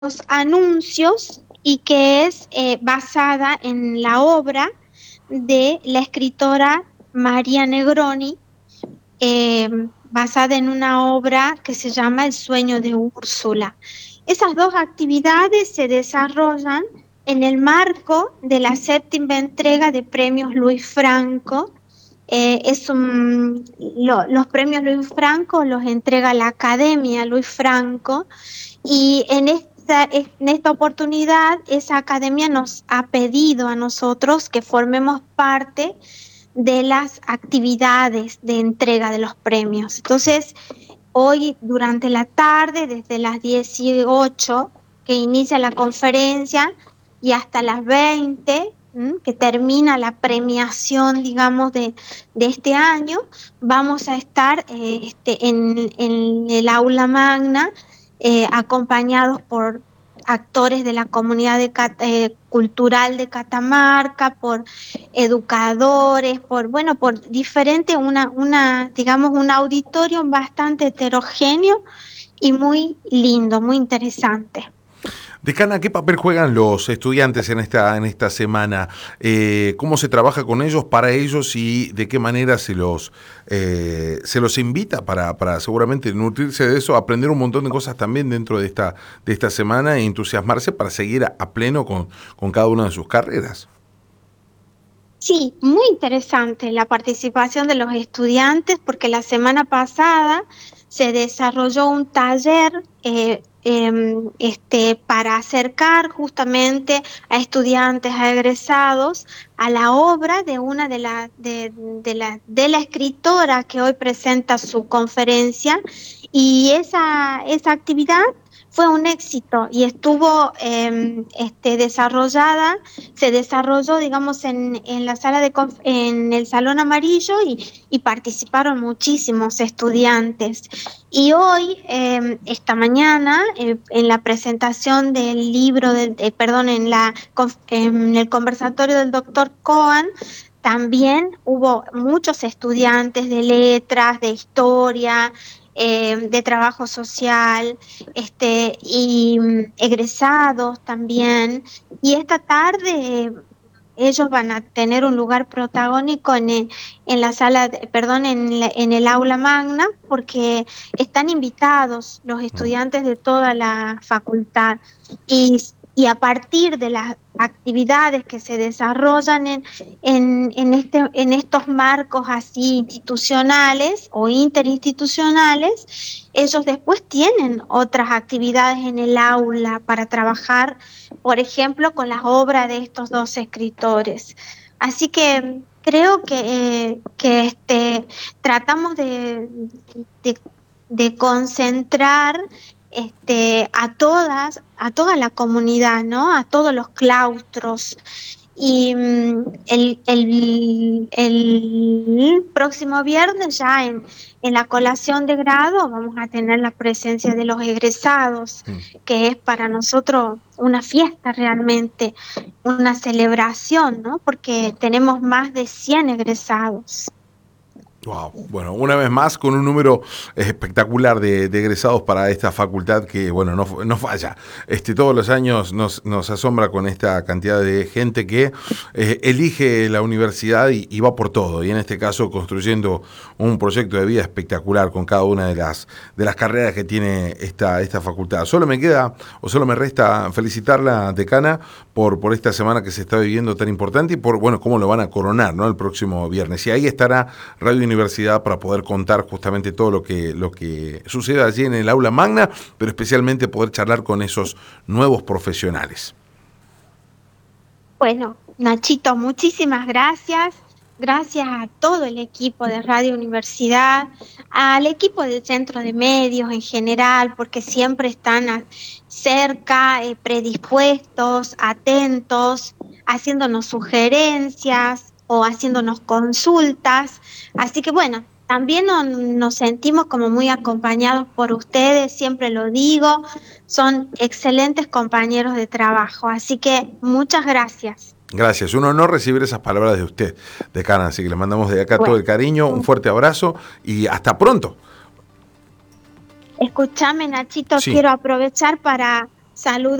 anuncios y que es basada en la obra de la escritora María Negroni, eh, basada en una obra que se llama El sueño de Úrsula. Esas dos actividades se desarrollan en el marco de la séptima entrega de premios Luis Franco. Los premios Luis Franco los entrega la Academia Luis Franco y en esta oportunidad esa academia nos ha pedido a nosotros que formemos parte de las actividades de entrega de los premios. Entonces, hoy durante la tarde, desde las 18 que inicia la conferencia y hasta las 20, que termina la premiación, digamos, de este año, vamos a estar en el aula magna, acompañados por actores de la comunidad cultural de Catamarca, por educadores, por diferente, digamos, un auditorio bastante heterogéneo y muy lindo, muy interesante. Decana, ¿qué papel juegan los estudiantes en esta semana? ¿Cómo se trabaja con ellos, para ellos, y de qué manera se los invita para seguramente nutrirse de eso, aprender un montón de cosas también dentro de esta semana e entusiasmarse para seguir a pleno con cada una de sus carreras? Sí, muy interesante la participación de los estudiantes porque la semana pasada se desarrolló un taller para acercar justamente a estudiantes, a egresados, a la obra de una de la escritora que hoy presenta su conferencia, y esa actividad fue un éxito y estuvo se desarrolló, digamos, en la en el Salón Amarillo, y participaron muchísimos estudiantes. Y hoy, esta mañana, en la presentación del libro, en el conversatorio del doctor Cohen, también hubo muchos estudiantes de letras, de historia, de trabajo social, y egresados también. Y esta tarde ellos van a tener un lugar protagónico en la sala, perdón, en el aula magna, porque están invitados los estudiantes de toda la facultad. Y a partir de las actividades que se desarrollan en estos marcos así institucionales o interinstitucionales, ellos después tienen otras actividades en el aula para trabajar, por ejemplo, con las obras de estos dos escritores. Así que creo que tratamos de concentrar a toda la comunidad, ¿no? A todos los claustros. Y el próximo viernes, ya en la colación de grado, vamos a tener la presencia de los egresados, que es para nosotros una fiesta realmente, una celebración, ¿no? Porque tenemos más de 100 egresados. Wow. Bueno, una vez más con un número espectacular de egresados para esta facultad que, bueno, no falla. Todos los años nos asombra con esta cantidad de gente que elige la universidad y va por todo. Y en este caso construyendo un proyecto de vida espectacular con cada una de las carreras que tiene esta facultad. Solo me resta felicitarla, decana, por esta semana que se está viviendo tan importante y por, bueno, cómo lo van a coronar, ¿no? El próximo viernes. Y ahí estará Radio Universidad para poder contar justamente todo lo que sucede allí en el aula magna, pero especialmente poder charlar con esos nuevos profesionales. Bueno, Nachito, muchísimas gracias. Gracias a todo el equipo de Radio Universidad, al equipo del Centro de Medios en general, porque siempre están cerca, predispuestos, atentos, haciéndonos sugerencias o haciéndonos consultas. Así que bueno, también nos sentimos como muy acompañados por ustedes, siempre lo digo, son excelentes compañeros de trabajo. Así que muchas gracias. Gracias, un honor recibir esas palabras de usted, decana, así que le mandamos de acá todo el cariño, un fuerte abrazo y hasta pronto. Escúchame, Nachito, Sí. Quiero aprovechar para Saludos.